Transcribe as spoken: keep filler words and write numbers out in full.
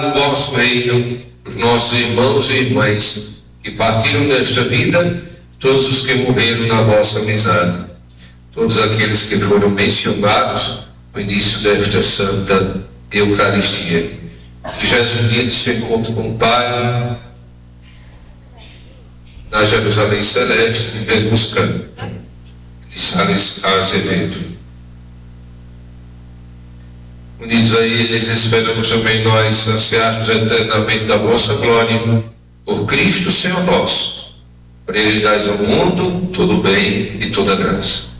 o vosso reino, os nossos irmãos e irmãs que partiram desta vida, todos os que morreram na vossa amizade, todos aqueles que foram mencionados no início desta Santa Eucaristia. trigésimo dia de seu encontro com o Pai, na Jerusalém Celeste, de Berlusca, de Sales Azevedo. Unidos a eles, esperamos também nós saciarmos eternamente da vossa glória, por Cristo Senhor nosso. Por ele dais ao mundo todo bem e toda graça.